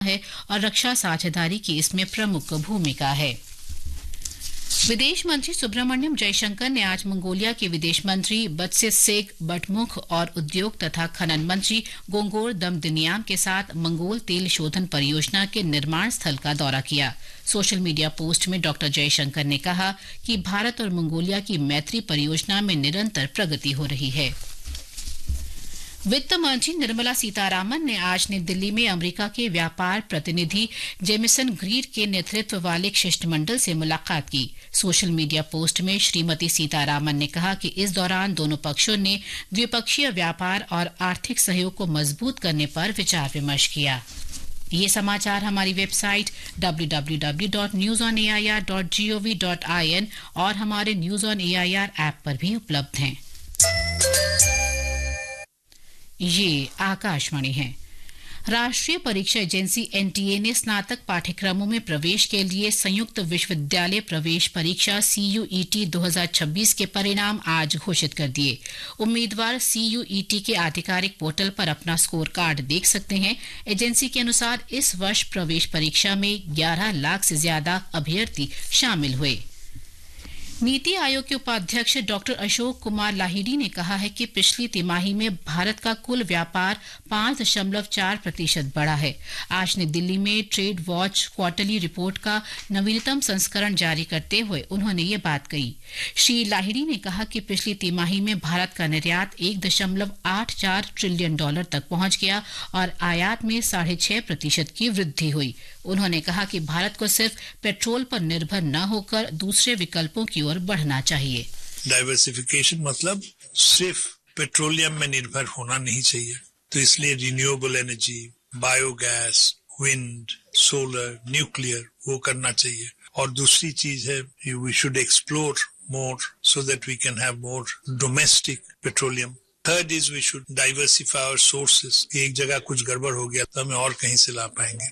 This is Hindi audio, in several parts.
है और रक्षा साझेदारी की इसमें प्रमुख भूमिका है। विदेश मंत्री सुब्रमण्यम जयशंकर ने आज मंगोलिया के विदेश मंत्री बत्सिसेग बटमुख और उद्योग तथा खनन मंत्री गोंगोर दमदनियाम के साथ मंगोल तेल शोधन परियोजना के निर्माण स्थल का दौरा किया। सोशल मीडिया पोस्ट में डॉक्टर जयशंकर ने कहा कि भारत और मंगोलिया की मैत्री परियोजना में निरंतर प्रगति हो रही है। वित्त मंत्री निर्मला सीतारामन ने आज नई दिल्ली में अमेरिका के व्यापार प्रतिनिधि जेमिसन ग्रीर के नेतृत्व वाले एक शिष्टमंडल से मुलाकात की। सोशल मीडिया पोस्ट में श्रीमती सीतारामन ने कहा कि इस दौरान दोनों पक्षों ने द्विपक्षीय व्यापार और आर्थिक सहयोग को मजबूत करने पर विचार विमर्श किया। ये समाचार हमारी वेबसाइट www.newsonair.gov.in और हमारे न्यूज ऑन एआईआर ऐप पर भी उपलब्ध हैं। ये आकाशवाणी है। राष्ट्रीय परीक्षा एजेंसी एनटीए ने स्नातक पाठ्यक्रमों में प्रवेश के लिए संयुक्त विश्वविद्यालय प्रवेश परीक्षा सीयूईटी 2026 के परिणाम आज घोषित कर दिए। उम्मीदवार सीयूईटी के आधिकारिक पोर्टल पर अपना स्कोर कार्ड देख सकते हैं। एजेंसी के अनुसार इस वर्ष प्रवेश परीक्षा में 11 लाख से ज्यादा अभ्यर्थी शामिल हुए। नीति आयोग के उपाध्यक्ष डॉक्टर अशोक कुमार लाहिड़ी ने कहा है कि पिछली तिमाही में भारत का कुल व्यापार 5.4% बढ़ा है। आज नई दिल्ली में ट्रेड वॉच क्वार्टरली रिपोर्ट का नवीनतम संस्करण जारी करते हुए उन्होंने ये बात कही। श्री लाहिड़ी ने कहा कि पिछली तिमाही में भारत का निर्यात $1.84 ट्रिलियन तक पहुंच गया और आयात में 6.5% की वृद्धि हुई। उन्होंने कहा कि भारत को सिर्फ पेट्रोल पर निर्भर न होकर दूसरे विकल्पों की ओर बढ़ना चाहिए। डाइवर्सिफिकेशन मतलब सिर्फ पेट्रोलियम में निर्भर होना नहीं चाहिए, तो इसलिए renewable energy, biogas, wind, solar, nuclear वो करना चाहिए। और दूसरी चीज है we should explore more so that we can have more domestic petroleum. Third is we should diversify our sources. एक जगह कुछ गड़बड़ हो गया तो हमें और कहीं से ला पाएंगे।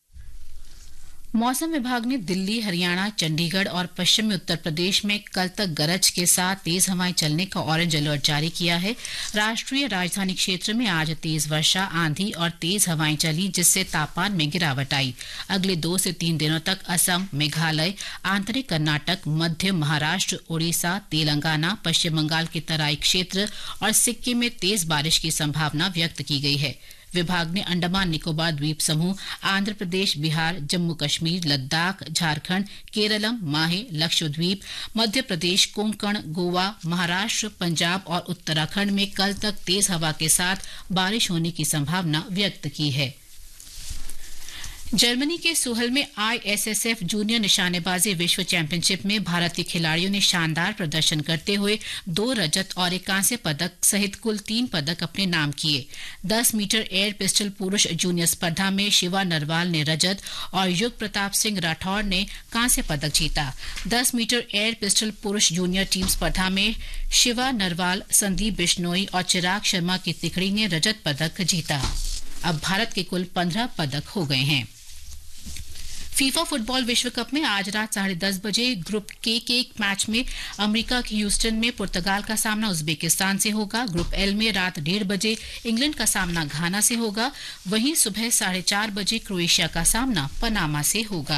मौसम विभाग ने दिल्ली, हरियाणा, चंडीगढ़ और पश्चिमी उत्तर प्रदेश में कल तक गरज के साथ तेज हवाएं चलने का ऑरेंज अलर्ट जारी किया है। राष्ट्रीय राजधानी क्षेत्र में आज तेज वर्षा, आंधी और तेज हवाएं चली, जिससे तापमान में गिरावट आई। अगले 2 से 3 दिनों तक असम, मेघालय, आंतरिक कर्नाटक, मध्य महाराष्ट्र, ओडिशा, तेलंगाना, पश्चिम बंगाल के तराई क्षेत्र और सिक्किम में तेज बारिश की संभावना व्यक्त की गई है। विभाग ने अंडमान निकोबार द्वीप समूह, आंध्र प्रदेश, बिहार, जम्मू कश्मीर, लद्दाख, झारखंड, केरलम, माहे, लक्षद्वीप, मध्य प्रदेश, कोंकण, गोवा, महाराष्ट्र, पंजाब और उत्तराखंड में कल तक तेज हवा के साथ बारिश होने की संभावना व्यक्त की है। जर्मनी के सुहल में आईएसएसएफ जूनियर निशानेबाजी विश्व चैंपियनशिप में भारतीय खिलाड़ियों ने शानदार प्रदर्शन करते हुए 2 रजत और 1 कांस्य पदक सहित कुल 3 पदक अपने नाम किए। 10 मीटर एयर पिस्टल पुरुष जूनियर स्पर्धा में शिवा नरवाल ने रजत और युग प्रताप सिंह राठौर ने कांस्य पदक जीता। 10 मीटर एयर पिस्टल पुरुष जूनियर टीम स्पर्धा में शिवा नरवाल, संदीप बिश्नोई और चिराग शर्मा की तिकड़ी ने रजत पदक जीता। अब भारत के कुल 15 पदक हो गए हैं। फीफा फुटबॉल विश्व कप में आज रात 10:30 बजे ग्रुप के एक मैच में अमेरिका के ह्यूस्टन में पुर्तगाल का सामना उज्बेकिस्तान से होगा। ग्रुप एल में रात 1:30 बजे इंग्लैंड का सामना घाना से होगा। वहीं सुबह 4:30 बजे क्रोएशिया का सामना पनामा से होगा।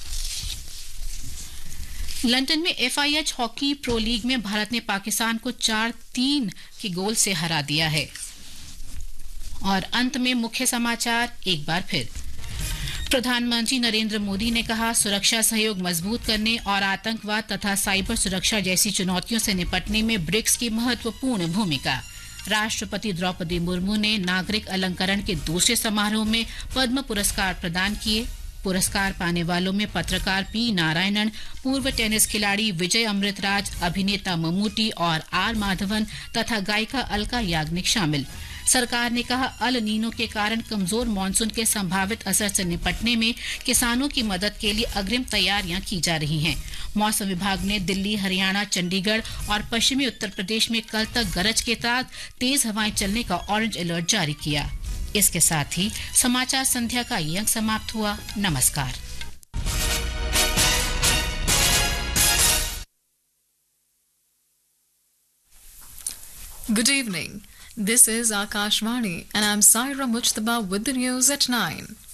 लंदन में एफआईएच हॉकी प्रो लीग में भारत ने पाकिस्तान को 4-3 के गोल से हरा दिया है। और अंत में मुख्य समाचार एक बार फिर। प्रधानमंत्री नरेंद्र मोदी ने कहा, सुरक्षा सहयोग मजबूत करने और आतंकवाद तथा साइबर सुरक्षा जैसी चुनौतियों से निपटने में ब्रिक्स की महत्वपूर्ण भूमिका। राष्ट्रपति द्रौपदी मुर्मू ने नागरिक अलंकरण के दूसरे समारोह में पद्म पुरस्कार प्रदान किए। पुरस्कार पाने वालों में पत्रकार पी नारायणन, पूर्व टेनिस खिलाड़ी विजय अमृतराज, अभिनेता मम्मूटी और आर माधवन तथा गायिका अलका याग्निक शामिल। सरकार ने कहा, अल नीनो के कारण कमजोर मानसून के संभावित असर से निपटने में किसानों की मदद के लिए अग्रिम तैयारियां की जा रही हैं। मौसम विभाग ने दिल्ली, हरियाणा, चंडीगढ़ और पश्चिमी उत्तर प्रदेश में कल तक गरज के साथ तेज हवाएं चलने का ऑरेंज अलर्ट जारी किया। इसके साथ ही समाचार संध्या का ये अंक समाप्त हुआ। नमस्कार। Good evening. This is Akashvani and I'm Saira Mujtaba with the news at 9.